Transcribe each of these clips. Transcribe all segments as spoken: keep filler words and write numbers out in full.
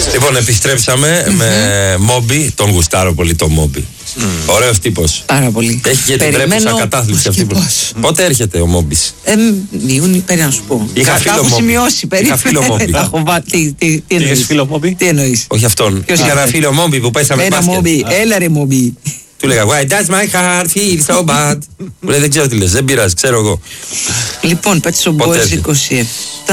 Λοιπόν, επιστρέψαμε mm-hmm. με Μόμπι, τον γουστάρω πολύ τον Μόμπι. Mm. Ωραίος τύπος. Πάρα πολύ. Έχει και την τρέπουσα κατάθλιψη αυτή. Που... Πότε έρχεται ο Μόμπις? Ε, Ιούνιο, περί να σου πω. Είχα φίλο Μόμπι. Σημειώσει, Είχα φίλο Μόμπι. Τι, τι, τι εννοείς? φίλο Μόμπι? Τι εννοείς? Όχι αυτόν. Είχα ένα φίλο Μόμπι που πέσαμε μπάσκετ. Ένα Μόμπι, έλα ρε Μόμπι. Του λέγα, why does my heart feel so bad? Μου λέει, δεν ξέρω τι λες, δεν πειράζει, ξέρω εγώ. Λοιπόν, Pet Shop Boys είκοσι επτά,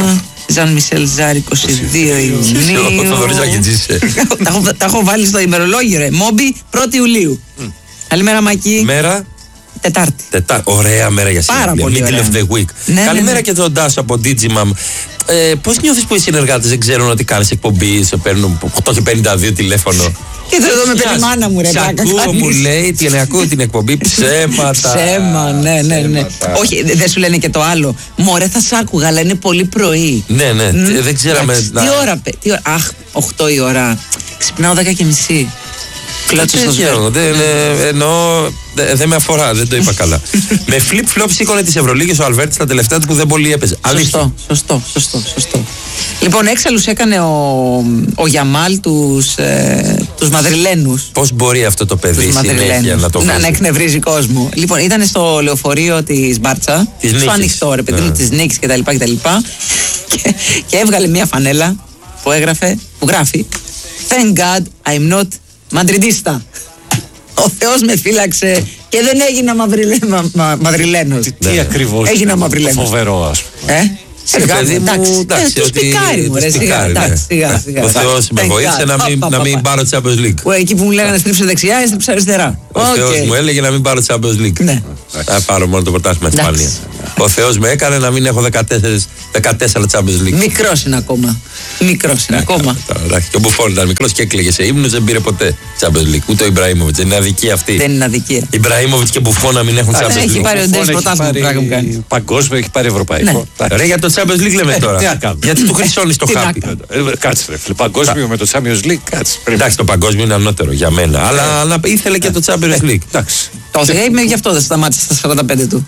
Ζαν Μισελ Ζάρ είκοσι δύο Ιουνίου. Ο Θοδωρής Ακιτζής. Τα έχω βάλει στο ημερολόγιο, ρε. Μόμπι, πρώτη Ιουλίου. Καλημέρα, Μακή. Μέρα. Τετάρτη. Τετά... Ωραία μέρα για σήμερα. Middle of the week. Ναι, Καλημέρα ναι, ναι. και τον Τάσο από Digimam. Ε, πώς νιώθεις που οι συνεργάτες δεν ξέρουν ότι κάνεις εκπομπή, σε παίρνουν οκτώ και πενήντα δύο τηλέφωνο? Και εδώ με πέντε μάνα μου, ρε. Σ' ακούω, μου λέει, την ακούω την εκπομπή. Ψέματα. Ψέμα, ναι, ναι, ναι. Όχι, δεν σου λένε και το άλλο. Μωρέ, θα σ' άκουγα, αλλά είναι πολύ πρωί. Ναι, ναι, δεν ξέραμε. Τι ώρα, τι ώρα, αχ, οκτώ η ώρα. Ξυπνάω δέκα και μισή. Κλώτσο στο σπίτι. Εννοώ, δεν με αφορά, δεν το είπα καλά. Με flip-flop σήκωνε τις Ευρωλίγες ο Αλβέρτης τα τελευταία του που δεν πολύ έπαιζε. Σωστό, σωστό, σωστό, σωστό. Λοιπόν, έξαλλους έκανε ο, ο Γιαμάλ τους, ε, τους Μαδριλένους. Πώς μπορεί αυτό το παιδί συνέχεια να το βρει? Να εκνευρίζει κόσμο. Λοιπόν, ήταν στο λεωφορείο της Μπάρτσα, στο ανοιχτό ρε παιδί μου, της Νίκης κτλ. Και, και, και έβγαλε μια φανέλα που έγραφε, που γράφει Thank God I'm not Μαντριντίστα. Ο Θεός με φύλαξε και δεν έγινα Μαδριλένος. Τι, τι ακριβώς έγινα Μαδριλένος. Φοβερό, ας πούμε. Ε? Σιγά, εντάξει, το σπικάρι μου, ρε, σιγά, σιγά, σιγά. Ο Θεός με βοήθησε να μην πάρω Champions League. Εκεί που μου λέγανε στρίψε δεξιά, έστριψε αριστερά. Ο Θεός μου έλεγε να μην πάρω Champions League. Θα πάρω μόνο το πρωτάθλημα της Ισπανίας. Ο Θεός με έκανε να μην έχω δεκατέσσερα Champions League. Μικρός είναι ακόμα. Μικρός είναι ακόμα. Και ο Μπουφόν ήταν μικρός και έκλαιγε σε ύμνους, δεν πήρε ποτέ Champions League. Ούτε ο Ιμπραήμοβιτς. Είναι αδικία αυτή. Δεν είναι αδικία. Ιμπραήμοβιτς και Μπουφόν να μην έχουν Champions League. Έχει πάρει ο Ντές πρωτάθλημα που πράγμα μου κάνει. Παγκόσμιο, έχει πάρει ευρωπαϊκό. Ρε, για το Champions League λέμε τώρα. Γιατί του χρυσώνει το χάπι. Κάτσε ρε φίλε. Παγκόσμιο με το Champions League, κάτσε. Εντάξει, το παγκόσμιο είναι ανώτερο για μένα. Αλλά ήθελε και το Champions League. Το είπε γι' αυτό δεν σταμάτησε στα σαράντα πέντε του.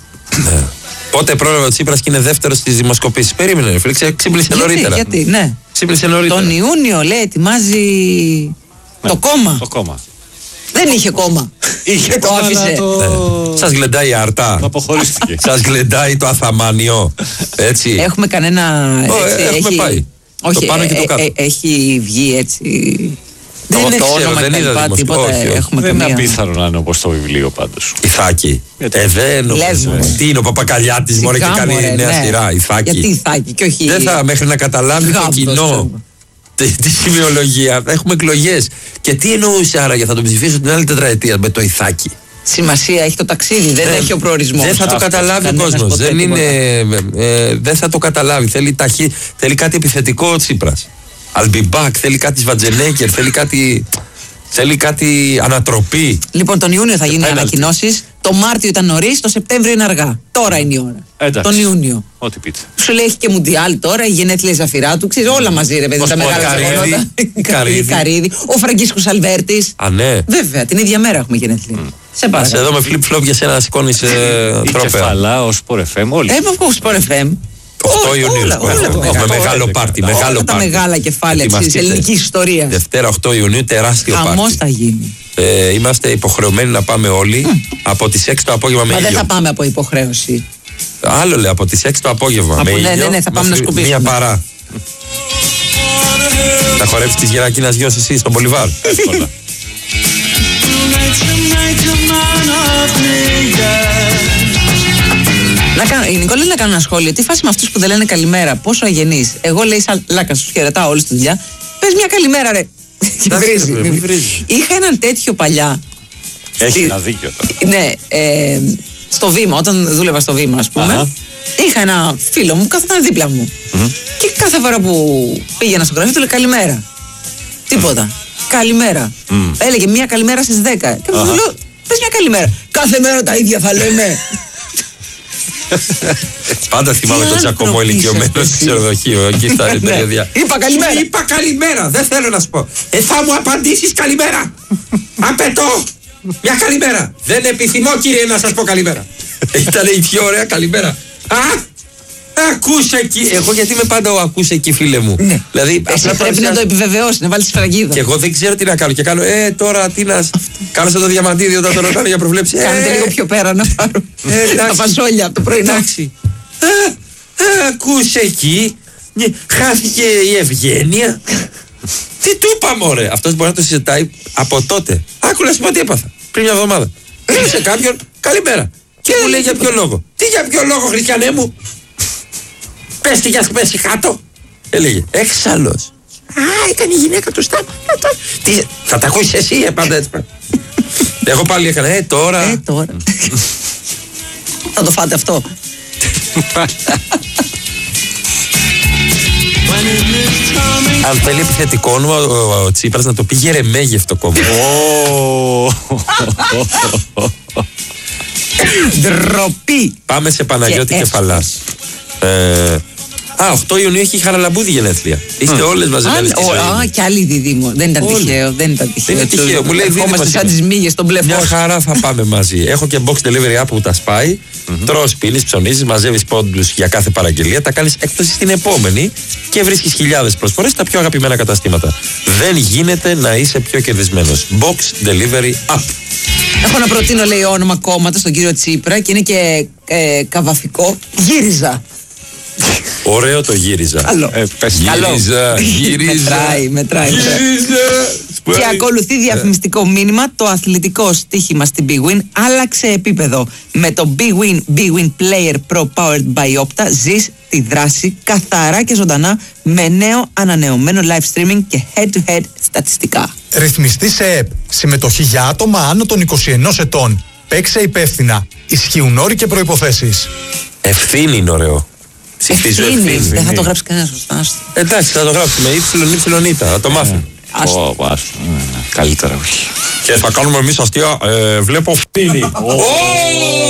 Πότε πρόλαβε ο Τσίπρας και είναι δεύτερος στις δημοσκοπήσεις? Περίμενε, φίλε, ξύπνησε νωρίτερα. Γιατί, ναι. Ξύπνησε νωρίτερα. Τον Ιούνιο, λέει, ετοιμάζει το κόμμα. Το κόμμα. Δεν είχε κόμμα. Είχε το άφησε. Το... Σας γλεντάει η αρτά. Αποχωρίστηκε. Σας γλεντάει το αθαμάνιο. Έτσι. Έχουμε κανένα. Έτσι, έχουμε έχει... πάει. Όχι, το πάνω και το κάτω. Ε, ε, έχει βγει έτσι. Δεν το ξέρω, όνομα δεν είδα δημοσκοπήσεις. Δεν είναι απίθανο να είναι όπως το βιβλίο πάντως. Ιθάκη. Ε, δεν νομίζω. Τι είναι ο Παπακαλιάτης, μωρέ, και κάνει νέα σειρά. Ιθάκη. Γιατί Ιθάκη και όχι. Δεν θα, μέχρι να καταλάβει το κοινό τη σημειολογία. Θα έχουμε εκλογές. Και τι εννοούσε άραγε, θα τον ψηφίσω την άλλη τετραετία με το Ιθάκη? Σημασία έχει το ταξίδι, δεν έχει ο προορισμός. Δεν θα το καταλάβει ο κόσμος. Δεν, ε, δεν θα το καταλάβει. Θέλει, ταχύ, θέλει κάτι επιθετικό ο Τσίπρας. I'll be back, θέλει κάτι Σβατζενέγκερ, θέλει κάτι, θέλει κάτι ανατροπή. Λοιπόν, τον Ιούνιο θα γίνουν οι ανακοινώσεις. Το Μάρτιο ήταν νωρίς, το Σεπτέμβριο είναι αργά. Τώρα είναι η ώρα. Εντάξει. Τον Ιούνιο. Ό,τι πείτε. Σου λέει έχει και Μουντιάλ τώρα, η γενέθλια Ζαφυρά του, ξέρει όλα μαζί ρε παιδί. Τα μεγάλα Καρύδι. Καρύδι. Ο Φραγκίσκος Αλβέρτης. Α, ναι. Βέβαια, την ίδια μέρα έχουμε γενέθλια. Mm. Σε παρακαλώ. Ας εδώ με flip-flop για σένα να σηκώνεις ε, τρόπαια. Η Κεφαλά, ο Sport εφ εμ, όλοι. Ε, ο Sport εφ εμ. οκτώ Ιουνίου. Έχουμε μεγάλο πάρτι. Όλα τα μεγάλα κεφάλαια της ελληνικής ιστορίας. Δευτέρα οκτώ Ιουνίου, τεράστιο πάρτι. Χαμός θα γίνει. Ε, είμαστε υποχρεωμένοι να πάμε όλοι mm. από τις έξι το απόγευμα με ήλιο. Μα δεν θα πάμε από υποχρέωση. Άλλο λέει, από τις έξι το απόγευμα από με ναι, ήλιο. Ναι, ναι, θα πάμε να σκουπίσουμε. Μια παρά. Θα χορέψεις της Γερακίνας γιος εσύ στον Πολυβάρ. Εύκολα. Να κάνω, η Νικόλα να κάνω ένα σχόλιο. Τι φάση με αυτούς που δεν λένε καλημέρα, πόσο αγενείς. Εγώ λέει σαν λάκα σου χαιρετάω όλη τη δουλειά. Πες μια καλημέρα ρε. βρίζει. Είχα έναν τέτοιο παλιά. Έχει ένα δίκιο τώρα. Ναι, ε, στο Βήμα, όταν δούλευα στο Βήμα, ας πούμε, uh-huh. είχα ένα φίλο μου που καθόταν δίπλα μου. Mm-hmm. Και κάθε φορά που πήγαινα στο γραφείο του λέει καλημέρα. Τίποτα. Mm. Καλημέρα. Mm. Έλεγε μια καλημέρα στις δέκα. Και μου uh-huh. λέω, πες μια καλημέρα. Κάθε μέρα τα ίδια θα λέμε. Πάντα θυμάμαι τον Τζακωμό ηλικιωμένο στο ξενοδοχείο. Εκεί στα παιδιά. Είπα καλημέρα. Είπα καλημέρα. Δεν θέλω να σου πω. Ε, θα μου απαντήσεις καλημέρα. Απαιτώ μια καλημέρα. Δεν επιθυμώ κύριε να σας πω καλημέρα. Ήταν η πιο ωραία καλημέρα. Α! Ακούσε εκεί. Εγώ γιατί είμαι πάντα ο ακούσε εκεί, φίλε μου. Ναι. Δηλαδή, εσύ πρέπει παρουσιάζει... να το επιβεβαιώσει, να βάλει σφραγίδα. Και εγώ δεν ξέρω τι να κάνω. Και κάνω, ε, τώρα τι να. Κάνω σαν το διαμαντίδιο όταν το ρωτάνε για προβλέψει. Κάντε ε, λίγο πιο πέρα να πάρω. Ε, τα φασόλια από το πρωινό. Εντάξει. Ακούσε εκεί. Χάθηκε η ευγένεια. Τι του είπα, μωρέ. Αυτός μπορεί να το συζητάει από τότε. Άκου να σου πω τι έπαθα. Πριν μια εβδομάδα. Ήρθε κάποιον, καλημέρα. Και μου λέει για ποιο λόγο. Τι για ποιο λόγο, Χριστιανέ μου. Πες τι για πέσει κάτω. Έλεγε, έξαλλος. Α, έκανε η γυναίκα του στάμα. Τι, θα τα ακούσεις εσύ, ε, πάντα έτσι. Εγώ πάλι έκανα, ε, τώρα. Ε, τώρα. Θα το φάτε αυτό. Αν θέλει επιθετικό όνομα ο, ο Τσίπρας να το πει Γερεμέγευτο κόμμα. Ντροπή. Πάμε σε Παναγιώτη Κεφαλάς. Ε, Α, οκτώ Ιουνίου έχει η Χαραλαμπούδη γενέθλια. Είστε όλες μαζεμένες στη ζωή. Α, και άλλη δίδυμο. Δεν ήταν τυχαίο. Δεν ήταν τυχαίο. Δεν είναι τυχαίο. Μου λέει ερχόμαστε σαν τις μύγες στον μπλεφός. Μια χαρά θα πάμε μαζί. Έχω και box delivery app που τα σπάει. Τρως, πίνεις, ψωνίζεις, μαζεύεις πόντους για κάθε παραγγελία. Τα κάνεις έκπτωση στην επόμενη και βρίσκεις χιλιάδες προσφορές στα πιο αγαπημένα καταστήματα. Δεν γίνεται να είσαι πιο κερδισμένος. Box delivery app. Έχω να προτείνω, λέει, όνομα κόμματο στον κύριο Τσίπρα και είναι και ε, καβαφικό. Γύριζα. Ωραίο το γύριζα. Καλό. Ε, πες, γύριζα, γύριζα. Μετράει, μετράει. Γύριζα. Και ακολουθεί διαφημιστικό μήνυμα. Το αθλητικό στοίχημα στην Big Win άλλαξε επίπεδο. Με το Big Win Big Win Player Pro Powered by Opta ζεις τη δράση καθαρά και ζωντανά με νέο ανανεωμένο live streaming και head-to-head στατιστικά. Ρυθμιστή σε ΕΠ. Συμμετοχή για άτομα άνω των είκοσι ένα ετών. Παίξε υπεύθυνα. Ισχύουν όροι και προϋποθέσεις. Ευθύνη είναι ωραίο. Ψηφίζω ευθύνη. Δεν θα το γράψει κανένα σωστά. Εντάξει, θα το γράψουμε. Υψηλον ήττα. Θα το μάθουμε. Ω, καλύτερα όχι. Και θα κάνουμε εμείς αστεία. Βλέπω ευθύνη.